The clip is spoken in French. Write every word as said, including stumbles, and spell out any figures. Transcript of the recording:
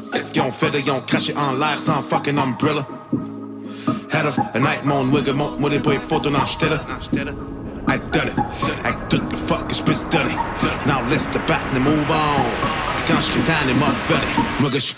Qu'est-ce qu'ils ont fait de, ils ont craché en l'air sans fucking umbrella. Head of a night, mon wigger, mon moi des boys photo dans j't'ai là. I done it, I took the fuck, je peux se donner. Now let's the bat and move on. Puis quand j'suis tanné, m'a venez, moi que j'suis